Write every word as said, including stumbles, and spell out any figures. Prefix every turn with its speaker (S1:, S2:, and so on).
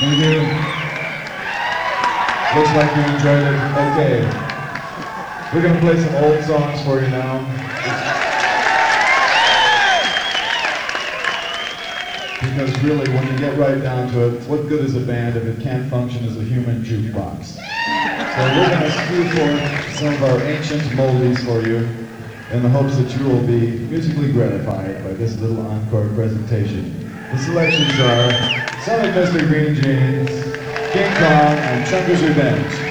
S1: Thank you. Looks like you enjoyed it. Okay. We're going to play some old songs for you now. Because really, when you get right down to it, what good is a band if it can't function as a human jukebox? So we're going to spew forth some of our ancient moldies for you in the hopes that you will be musically gratified by this little encore presentation. The selections are Sonic Mister Green Jeans, King Kong, and Chunker's Revenge.